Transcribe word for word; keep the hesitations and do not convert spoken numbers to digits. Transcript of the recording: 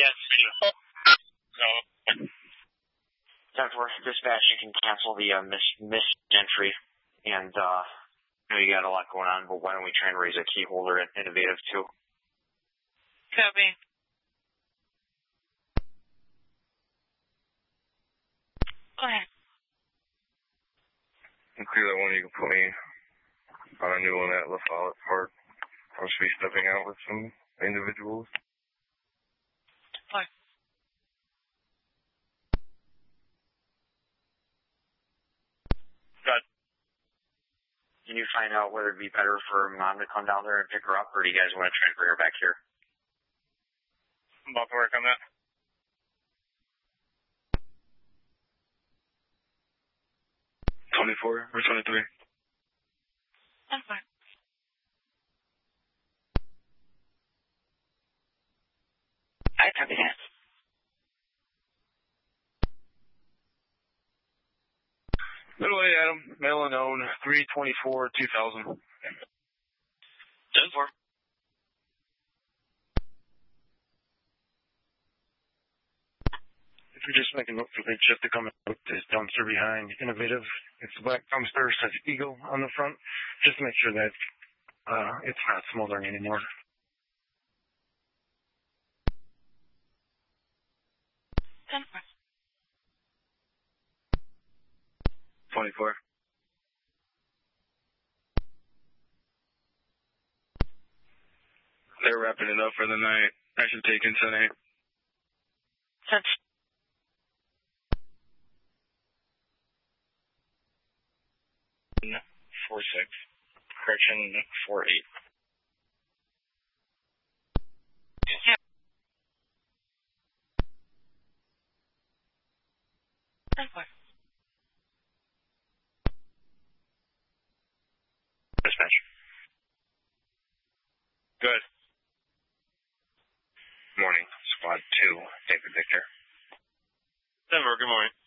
Yes. So. ten four, dispatch, you can cancel the uh, miss, miss entry. And, uh, I know you got a lot going on, but why don't we try and raise a key holder at Innovative, too? Copy. Go ahead. And clear that one, you can put me on a new one at La Follette Park. I'm supposed to be stepping out with some individuals. Fine. Good. Can you find out whether it'd be better for Mom to come down there and pick her up, or do you guys want to try and bring her back here? I'm about to work on that. twenty-four or twenty-three? I'm fine. I copy that. Middle A, Adam, male unknown, three twenty-four two thousand. ten four. If you're just making note for the shift to come out, this dumpster behind Innovative, it's a black dumpster, says Eagle on the front. Just make sure that uh, it's not smoldering anymore. ten four. twenty-four. They're wrapping it up for the night. I should take in tonight. ten four six. Correction, four eight. Yeah. ten four. Dispatch. Good. Morning. Squad two, David Victor. Denver, good morning.